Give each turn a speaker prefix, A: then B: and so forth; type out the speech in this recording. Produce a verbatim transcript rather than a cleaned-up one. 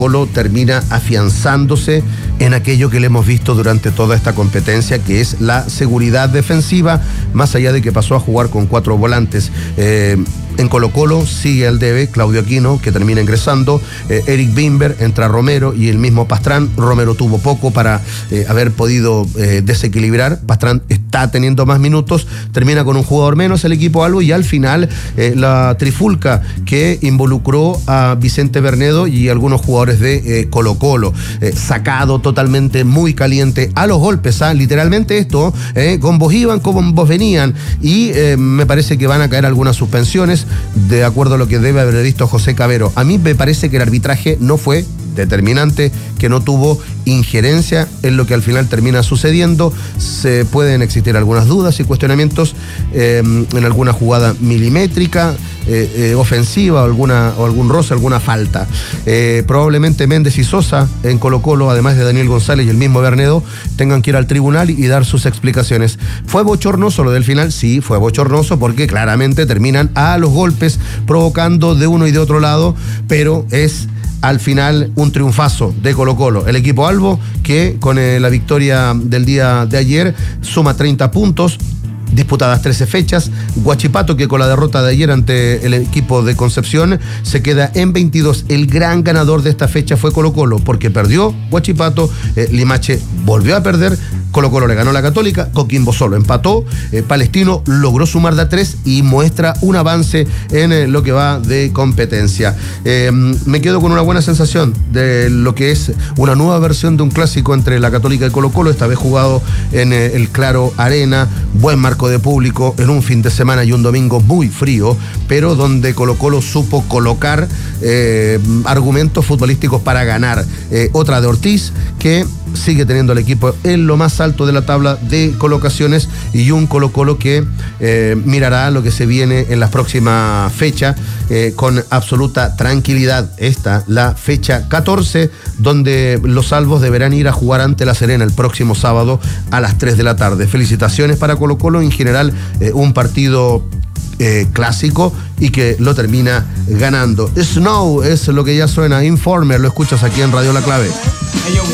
A: Colo termina afianzándose en aquello que le hemos visto durante toda esta competencia, que es la seguridad defensiva, más allá de que pasó a jugar con cuatro volantes. Eh, en Colo-Colo sigue el debe Claudio Aquino, que termina ingresando, eh, Eric Bimber, entra Romero y el mismo Pastrán. Romero tuvo poco para eh, haber podido eh, desequilibrar. Pastrán está teniendo más minutos, termina con un jugador menos el equipo Albo, y al final eh, la trifulca que involucró a Vicente Bernedo y algunos jugadores de eh, Colo-Colo, eh, sacado totalmente muy caliente a los golpes, ¿ah? Literalmente esto, eh, con vos iban, con vos venían, y eh, me parece que van a caer algunas suspensiones de acuerdo a lo que debe haber visto José Cabero. A mí me parece que el arbitraje no fue determinante, que no tuvo injerencia en lo que al final termina sucediendo. Se pueden existir algunas dudas y cuestionamientos eh, en alguna jugada milimétrica, eh, eh, ofensiva, o, alguna, o algún roce, alguna falta. Eh, probablemente Méndez y Sosa en Colo-Colo, además de Daniel González y el mismo Bernedo, tengan que ir al tribunal y dar sus explicaciones. ¿Fue bochornoso lo del final? Sí, fue bochornoso, porque claramente terminan a los golpes, provocando de uno y de otro lado, pero es al final un triunfazo de Colo-Colo. El equipo Albo, que con eh, la victoria del día de ayer suma treinta puntos, disputadas trece fechas. Huachipato, que con la derrota de ayer ante el equipo de Concepción se queda en veintidós. El gran ganador de esta fecha fue Colo-Colo, porque perdió Huachipato, eh, Limache volvió a perder, Colo-Colo le ganó a la Católica, Coquimbo solo empató, eh, Palestino logró sumar de a tres y muestra un avance en eh, lo que va de competencia. Eh, me quedo con una buena sensación de lo que es una nueva versión de un clásico entre la Católica y Colo-Colo, esta vez jugado en eh, el Claro Arena, buen marco de público, en un fin de semana y un domingo muy frío, pero donde Colo-Colo supo colocar eh, argumentos futbolísticos para ganar. Eh, otra de Ortiz, que sigue teniendo el equipo en lo más alto de la tabla de colocaciones, y un Colo-Colo que eh, mirará lo que se viene en las próximas fechas eh, con absoluta tranquilidad. Esta, la fecha catorce, donde los Albos deberán ir a jugar ante La Serena el próximo sábado a las tres de la tarde. Felicitaciones para Colo-Colo, en general eh, un partido Eh, clásico, y que lo termina ganando. Snow es lo que ya suena. Informer, lo escuchas aquí en Radio La Clave.